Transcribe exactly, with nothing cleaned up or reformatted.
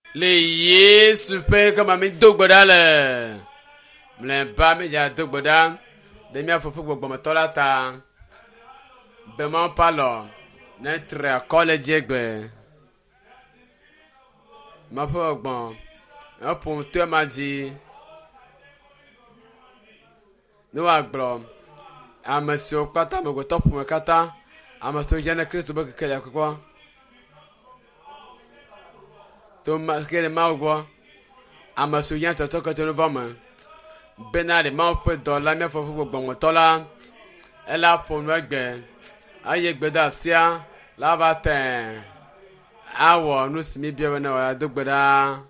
Le Yesu pe kama mi dogboda le. Mle ba mi ja dogboda. De mi afofu gbogbo mo tola ta. Be mo palo. Ne tre college egbe. Ma po gbon. E po to ma ji. No agblo. Amasio pata mo go top mo kata. Amasio jana Kristo bo kele akwa. To ma kele ma ugwo amaso yan to to ko to no vama benade ma po do la me fo gbogbo won to la e la po no egbe aye gbe da sia la ba ten awo nu simi bi e na wa dogbeda